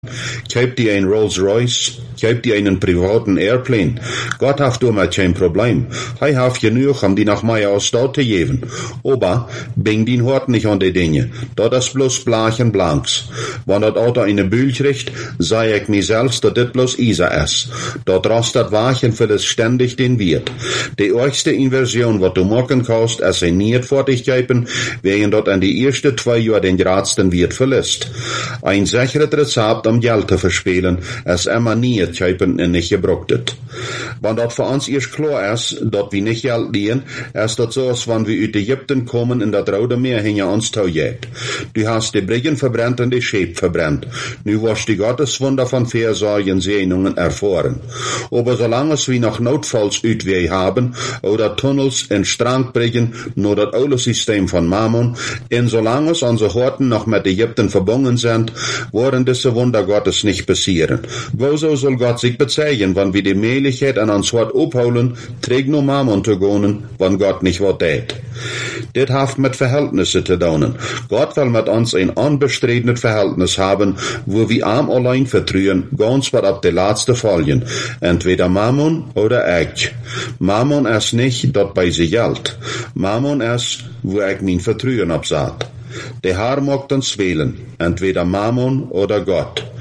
Kauft die ein Rolls Royce, kauft die einen privaten Airplane. Gott hat damit kein Problem. Hij hat genug, die nach mir aus dort zu geben. Aber, bring den Hort nicht an die Dinge. Dort ist bloß Blach und Blanks. Wenn dort Auto eine Bühl kriegt, sei ich mir selbst, dass das bloß Isa ist. Dort rostet Wachen für das ständig den Wirt. Die erste Inversion, was du machen kannst, ist ein Nierfertigkeiten, während dort an die ersten 2 Jahre den gradsten Wirt verlässt. Ein sicheres Rezept, um Geld zu verspielen, ist immer Niertkeiten und nicht gebruchtet. Wenn dort für uns erst klar ist, dass wir nicht Geld liehen, ist das so, als wenn wir aus Ägypten kommen und das Rote Meer hinter uns taujägt. Du hast die Briggen verbrennt und die Schäb verbrennt. Nu wirst die Gotteswunder von Versailles Segnungen erfahren. Aber solange wir noch Notfallsauswege haben, oder Tunnels in Strandbriggen, nur das alte System von Mammon, und solange unsere Horten noch mit Ägypten verbunden sind, werden diese Wunder Gottes nicht passieren. Woso soll Gott sich bezeigen, wenn wir die Möglichkeit an uns Hort abholen, trägt nur Mammon zu gehen, wenn Gott nicht was tät. Das hat mit Verhältnissen zu tun. Gott will mit uns ein unbestrittenes Verhältnis haben, wo wir arm allein vertrauen, ganz was ab der letzte Folien. Entweder Mammon oder ich. Mammon ist nicht dort bei sich Geld. Mammon ist, wo ich mein Vertrauen absat. Der Herr mag uns wählen, entweder Mammon oder Gott.